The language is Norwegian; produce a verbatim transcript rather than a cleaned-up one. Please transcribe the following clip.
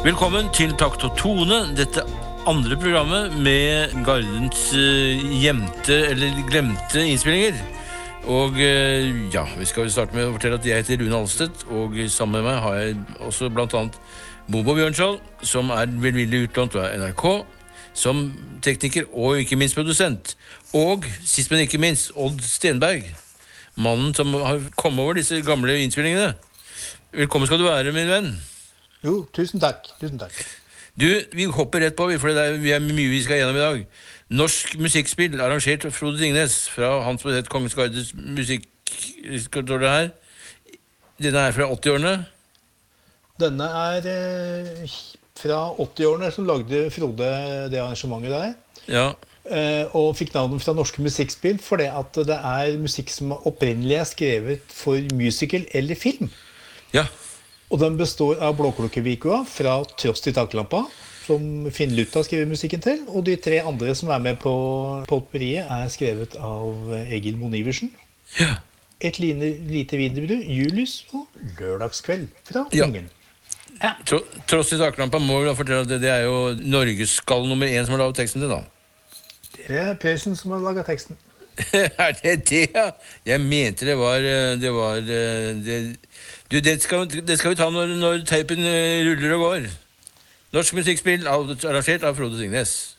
Velkommen til Takt og Tone, dette andre programmet med Gardens uh, gjemte eller glemte innspillinger. Og uh, ja, vi skal starte med å fortelle at jeg heter Rune Alstedt, og sammen med meg har jeg også blant annet Bobo Bjørnskjold, som er velvillig utlånt av N R K, som tekniker og ikke minst produsent. Og sist men ikke minst, Odd Stenberg, mannen som har kommet over disse gamle innspillingene. Velkommen skal du være, min venn. Jo, tusen takk, tusen takk. Du, vi hopper rett på, for det er, vi er mye vi skal gjennom i dag. Norsk musikkspill, arrangert av Frode Tingnes, fra Hans Majestet Kongens Gardes musikk, skal det her. Denne er fra åtti-årene. Denne er eh, fra åtti-årene som lagde Frode det arrangementet der. Ja. Eh, og fikk navnet fra norske musikkspill, for det at det er musikk som opprinnelig er skrevet for musical eller film. Ja. Og den består av Blåklokkevikua fra Trost i taklampa, som Finn Lutta skriver musikken til, og de tre andre som er med på potpurriet er skrevet av Egil Moniversen. Ja. Et lite, lite videobrud, Julius og Lørdagskveld fra Ja. Ungen. Ja. Tro, Tross i taklampa må vi da fortelle at det, det er jo Norgesskall nummer én som har lavet teksten til, da. Det er Persen som har laget teksten. Er det det, ja? Jeg mente det var, det var det, du, det skal, det skal vi ta når, når teipen ruller og går. Norsk musikkspill, arrangert av Frode Tingnes.